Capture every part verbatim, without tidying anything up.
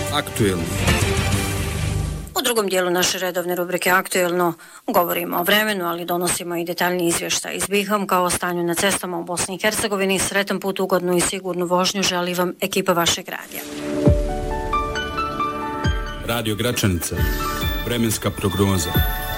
Aktuelno. U drugom dijelu naše redovne rubrike Aktuelno govorimo o vremenu, ali donosimo i detaljni izvještaj iz Biham kao o stanju na cestama u Bosni i Hercegovini. Sretan put, ugodnu i sigurnu vožnju želi vam ekipa vašeg radija. Radio Gračanica. Vremenska prognoza.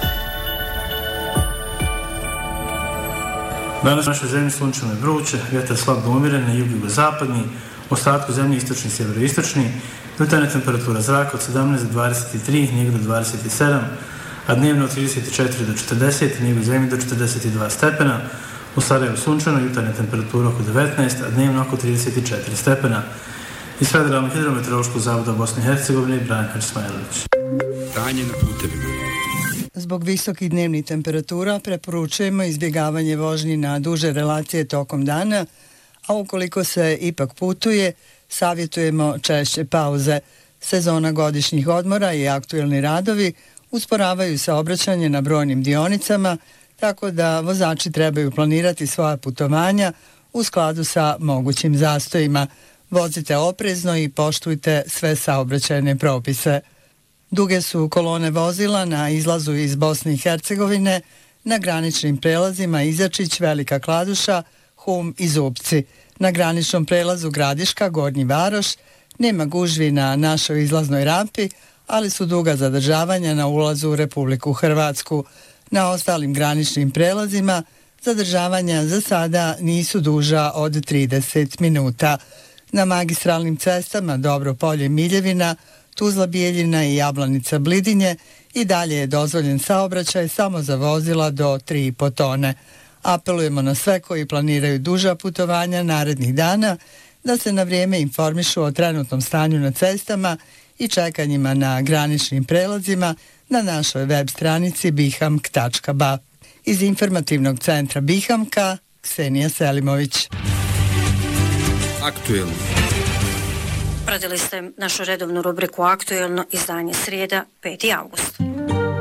Danas u našoj zemlji sunčano je vruće, vjetar slab do umjeren, na jugo-zapadni, u ostatku zemlje istočni i sjeveroistočni, jutarnja temperatura zraka od sedamnaest do dvadeset tri, njeg do dvadeset sedam, a dnevno od trideset četiri do četrdeset, njeg u zemlji do četrdeset dva stepena, u Sarajevu sunčano, jutarnja temperatura oko devetnaest, a dnevno oko trideset četiri stepena. Iz Federalnog hidrometeorološkog zavoda Bosne i Hercegovine, Branimir Smajlović. Stanje na putevima. Zbog visokih dnevnih temperatura preporučujemo izbjegavanje vožnji na duže relacije tokom dana, a ukoliko se ipak putuje, savjetujemo češće pauze. Sezona godišnjih odmora i aktuelni radovi usporavaju saobraćanje na brojnim dionicama, tako da vozači trebaju planirati svoja putovanja u skladu sa mogućim zastojima. Vozite oprezno i poštujte sve saobraćajne propise. Duge su kolone vozila na izlazu iz Bosne i Hercegovine, na graničnim prelazima Izačić, Velika Kladuša, Hum i Zupci. Na graničnom prelazu Gradiška, Gornji Varoš, nema gužvi na našoj izlaznoj rampi, ali su duga zadržavanja na ulazu u Republiku Hrvatsku. Na ostalim graničnim prelazima zadržavanja za sada nisu duža od trideset minuta. Na magistralnim cestama Dobro Polje Miljevina, Tuzla Bijeljina i Jablanica Blidinje i dalje je dozvoljen saobraćaj samo za vozila do tri i po tone. Apelujemo na sve koji planiraju duža putovanja narednih dana da se na vrijeme informišu o trenutnom stanju na cestama i čekanjima na graničnim prelazima na našoj web stranici bihamk tačka ba. Iz informativnog centra Bihamka, Ksenija Selimović. Aktuelno. Pratili ste našu redovnu rubriku Aktuelno, izdanje srijeda, peti avgust.